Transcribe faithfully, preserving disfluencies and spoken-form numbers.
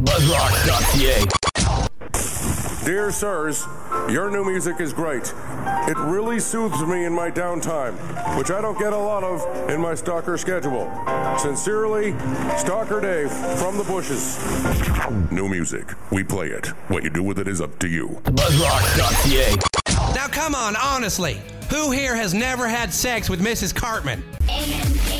buzzrock dot c a. Dear sirs, your new music is great. It really soothes me in my downtime, which I don't get a lot of in my stalker schedule. Sincerely, Stalker Dave from the bushes. New music. We play it. What you do with it is up to you. buzzrock dot c a. Now come on, honestly. Who here has never had sex with Missus Cartman?